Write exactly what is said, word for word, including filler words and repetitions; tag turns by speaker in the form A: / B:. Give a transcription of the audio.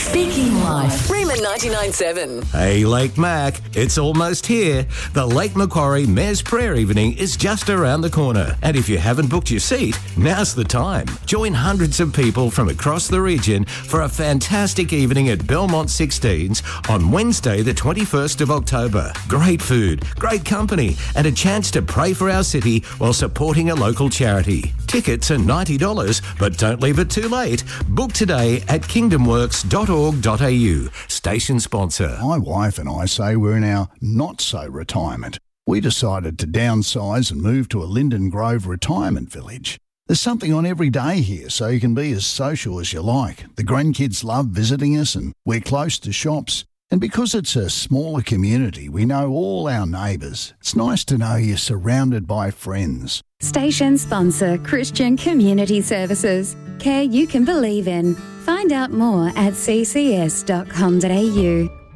A: Speaking Life. Rima ninety-nine point seven.
B: Hey, Lake Mac, it's almost here. The Lake Macquarie Mayor's Prayer Evening is just around the corner. And if you haven't booked your seat, now's the time. Join hundreds of people from across the region for a fantastic evening at Belmont sixteens on Wednesday, the twenty-first of October. Great food, great company, and a chance to pray for our city while supporting a local charity. Tickets are ninety dollars, but don't leave it too late. Book today at kingdom works dot org dot a u. Station sponsor.
C: My wife and I say we're in our not-so-retirement. We decided to downsize and move to a Linden Grove retirement village. There's something on every day here, so you can be as social as you like. The grandkids love visiting us and we're close to shops. And because it's a smaller community, we know all our neighbours. It's nice to know you're surrounded by friends.
D: Station sponsor Christian Community Services. Care you can believe in. Find out more at c c s dot com dot a u.